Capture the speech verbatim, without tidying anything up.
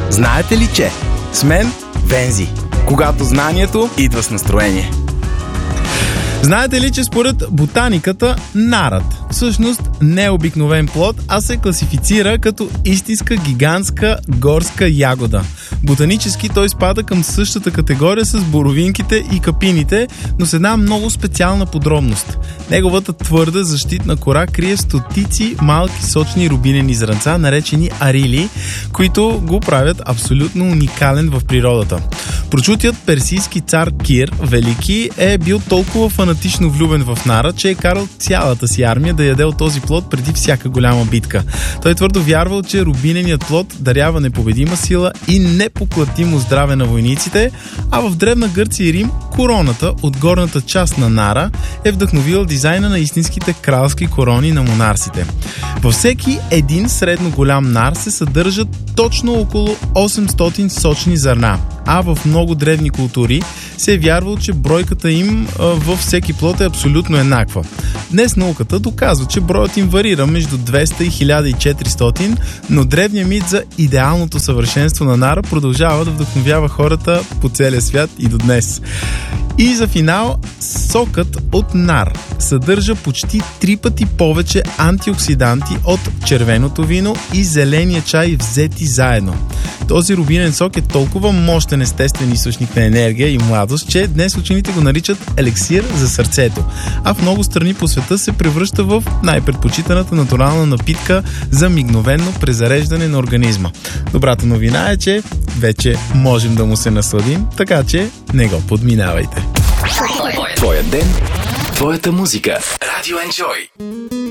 Знаете ли, че с мен Вензи, когато знанието идва с настроение. Знаете ли, че според ботаниката нарът всъщност не е обикновен плод, а се класифицира като истинска гигантска горска ягода. Ботанически той спада към същата категория с боровинките и капините, но с една много специална подробност. Неговата твърда защитна кора крие стотици малки сочни рубинени зранца, наречени арили, които го правят абсолютно уникален в природата. Прочутият персийски цар Кир Велики е бил толкова фанатично влюбен в нара, че е карал цялата си армия да яде от този плод преди всяка голяма битка. Той твърдо вярвал, че рубиненият плод дарява непобедима сила и непоклатимо здраве на войниците, а в древна Гърция и Рим короната от горната част на нара е вдъхновила дизайна на истинските кралски корони на монарсите. Във всеки един средно голям нар се съдържат точно около осемстотин сочни зърна, а в много древни култури се е вярвало, че бройката им а, във всеки плод е абсолютно еднаква. Днес науката доказва, че броят им варира между двеста и хиляда и четиристотин, но древният мит за идеалното съвършенство на нара продължава да вдъхновява хората по целия свят и до днес. И за финал, сокът от нар съдържа почти три пъти повече антиоксиданти от червеното вино и зеления чай взети заедно. Този рубинен сок е толкова мощен естествен източник на енергия и младост, че днес учените го наричат еликсир за сърцето, а в много страни по света се превръща в най-предпочитаната натурална напитка за мигновено презареждане на организма. Добрата новина е, че вече можем да му се насладим, така че не го подминавайте. Твоя ден, твоята музика. Радио Enjoy.